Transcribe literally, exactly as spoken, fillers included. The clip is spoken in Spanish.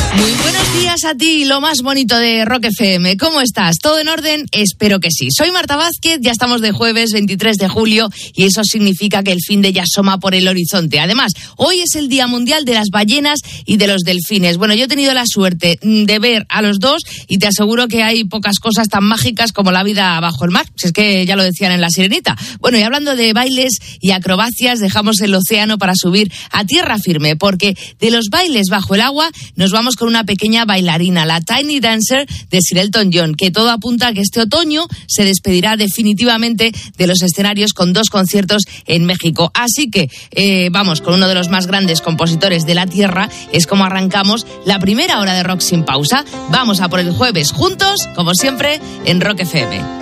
Muy buenos días a ti, lo más bonito de Rock F M. ¿Cómo estás? ¿Todo en orden? Espero que sí. Soy Marta Vázquez, ya estamos de jueves veintitrés de julio y eso significa que el fin de ya asoma por el horizonte. Además, hoy es el Día Mundial de las Ballenas y de los Delfines. Bueno, yo he tenido la suerte de ver a los dos y te aseguro que hay pocas cosas tan mágicas como la vida bajo el mar. Si es que ya lo decían en La Sirenita. Bueno, y hablando de bailes y acrobacias, dejamos el océano para subir a tierra firme, porque de los bailes bajo el agua nos vamos con una pequeña bailarina, la Tiny Dancer de Sir Elton John, que todo apunta a que este otoño se despedirá definitivamente de los escenarios con dos conciertos en México. Así que eh, vamos con uno de los más grandes compositores de la tierra. Es como arrancamos la primera hora de Rock sin pausa. Vamos a por el jueves juntos, como siempre, en Rock F M.